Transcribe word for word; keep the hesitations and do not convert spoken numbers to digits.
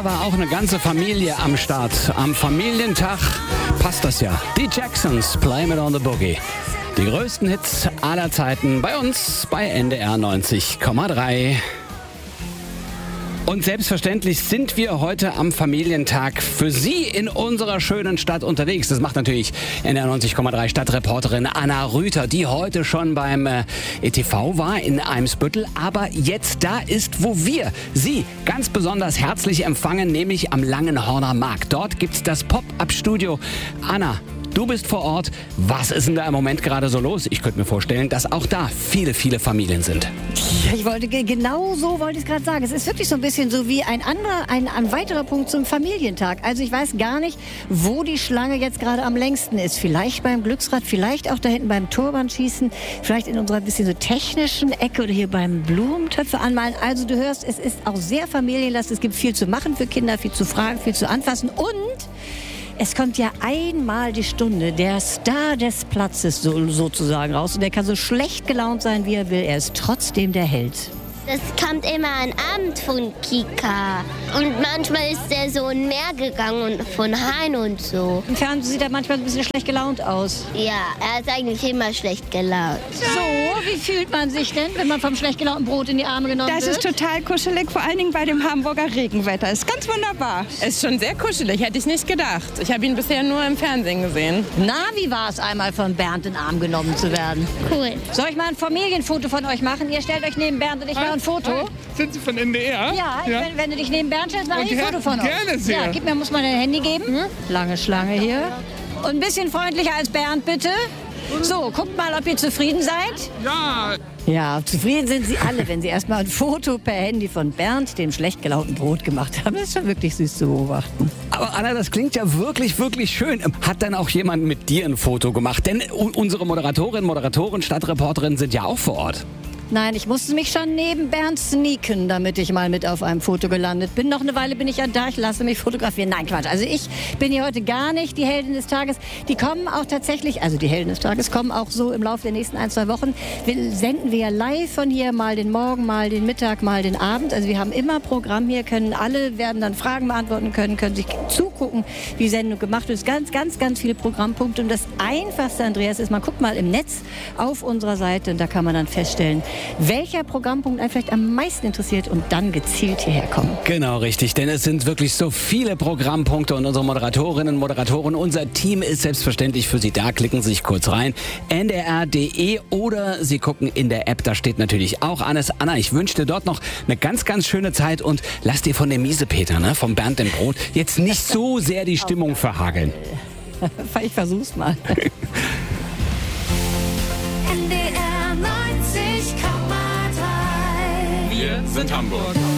da war auch eine ganze Familie am Start. Am Familientag passt das ja. Die Jacksons, Blame It on the Boogie. Die größten Hits aller Zeiten bei uns bei N D R neunzig Komma drei. Und selbstverständlich sind wir heute am Familientag für Sie in unserer schönen Stadt unterwegs. Das macht natürlich N D R neunzig Komma drei Stadtreporterin Anna Rüther, die heute schon beim äh, E T V war in Eimsbüttel, aber jetzt da ist, wo wir Sie ganz besonders herzlich empfangen, nämlich am Langenhorner Markt. Dort gibt's das Pop-Up-Studio. Anna, du bist vor Ort. Was ist denn da im Moment gerade so los? Ich könnte mir vorstellen, dass auch da viele, viele Familien sind. Ja, ich wollte genau so wollte ich es gerade sagen. Es ist wirklich so ein bisschen so wie ein anderer, ein, ein weiterer Punkt zum Familientag. Also ich weiß gar nicht, wo die Schlange jetzt gerade am längsten ist. Vielleicht beim Glücksrad, vielleicht auch da hinten beim Turbanschießen, vielleicht in unserer bisschen so technischen Ecke oder hier beim Blumentöpfe anmalen. Also du hörst, es ist auch sehr familienlastig. Es gibt viel zu machen für Kinder, viel zu fragen, viel zu anfassen und es kommt ja einmal die Stunde, der Star des Platzes so, sozusagen raus. Und der kann so schlecht gelaunt sein, wie er will. Er ist trotzdem der Held. Das kommt immer am Abend von Kika. Und manchmal ist er so in Meer gegangen und von Hein und so. Im Fernsehen sieht er manchmal ein bisschen schlecht gelaunt aus. Ja, er ist eigentlich immer schlecht gelaunt. So, wie fühlt man sich denn, wenn man vom schlecht gelaunten Brot in die Arme genommen das wird? Das ist total kuschelig, vor allen Dingen bei dem Hamburger Regenwetter. Ist ganz wunderbar. Ist schon sehr kuschelig, hätte ich nicht gedacht. Ich habe ihn bisher nur im Fernsehen gesehen. Na, wie war es einmal von Bernd in den Arm genommen zu werden? Cool. Soll ich mal ein Familienfoto von euch machen? Ihr stellt euch neben Bernd und ich mache ein Foto. Sind Sie von N D R? Ja, ja. Wenn, wenn du dich neben Bernd stellst, mache ich ein Ger- Foto von euch. Gerne sehr. Ja, gib mir, muss man dein Handy geben. Hm? Lange Schlange hier. Und ein bisschen freundlicher als Bernd, bitte. So, guckt mal, ob ihr zufrieden seid. Ja. Ja, zufrieden sind Sie alle, wenn Sie erstmal ein Foto per Handy von Bernd, dem schlecht gelaunten Brot, gemacht haben. Das ist schon wirklich süß zu beobachten. Aber Anna, das klingt ja wirklich, wirklich schön. Hat dann auch jemand mit dir ein Foto gemacht? Denn unsere Moderatorinnen, Moderatoren, Stadtreporterinnen sind ja auch vor Ort. Nein, ich musste mich schon neben Bernd sneaken, damit ich mal mit auf einem Foto gelandet bin. Noch eine Weile bin ich ja da, ich lasse mich fotografieren. Nein, Quatsch. Also ich bin hier heute gar nicht die Heldin des Tages. Die kommen auch tatsächlich, also die Helden des Tages kommen auch so im Laufe der nächsten ein, zwei Wochen. Wir senden wir ja live von hier, mal den Morgen, mal den Mittag, mal den Abend. Also wir haben immer Programm hier, können alle, werden dann Fragen beantworten können, können sich zugucken, wie Sendung gemacht wird. Es ist ganz, ganz, ganz viele Programmpunkte. Und das Einfachste, Andreas, ist, man guckt mal im Netz auf unserer Seite und da kann man dann feststellen, welcher Programmpunkt einen vielleicht am meisten interessiert und dann gezielt hierher kommen. Genau, richtig, denn es sind wirklich so viele Programmpunkte und unsere Moderatorinnen und Moderatoren, unser Team ist selbstverständlich für Sie da. Klicken Sie sich kurz rein, N D R punkt D E oder Sie gucken in der App, da steht natürlich auch alles. Anna, ich wünsche dir dort noch eine ganz, ganz schöne Zeit und lass dir von dem Miesepeter, ne, vom Bernd dem Brot, jetzt nicht so sehr die Stimmung verhageln. Ich versuch's mal. N D R neunzig Komma drei. Wir sind Hamburg.